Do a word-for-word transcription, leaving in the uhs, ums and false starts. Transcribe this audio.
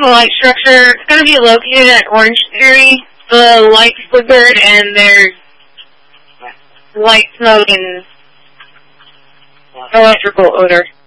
the light structure. It's going to be located at Orange Theory. The lights flickered and there's light smoke and electrical odor.